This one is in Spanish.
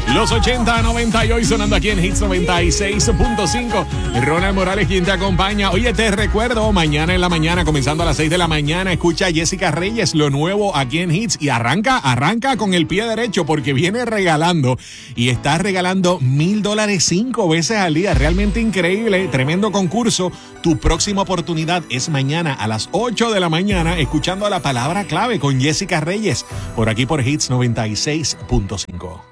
Los 80, 90 y hoy sonando aquí en Hits 96.5. Ronald Morales quien te acompaña. Oye, te recuerdo, mañana en la mañana, comenzando a las 6 de la mañana, escucha a Jessica Reyes, lo nuevo aquí en Hits. Y arranca con el pie derecho porque viene regalando y está regalando $1,000 5 veces al día. Realmente increíble, tremendo concurso. Tu próxima oportunidad es mañana a las 8 de la mañana, escuchando la palabra clave con Jessica Reyes, por aquí por Hits 96.5.